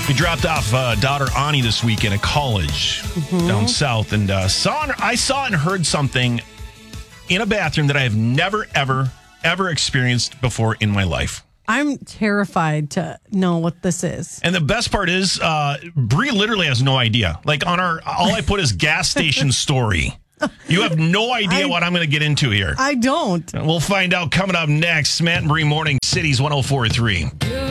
We dropped off daughter Ani this weekend at college down south, and I saw and heard something in a bathroom that I have never, ever experienced before in my life. I'm terrified to know what this is. And the best part is, Bree literally has no idea. Like all I put is gas station story. You have no idea what I'm going to get into here. I don't. We'll find out coming up next. Matt and Bree Morning Cities 104.3.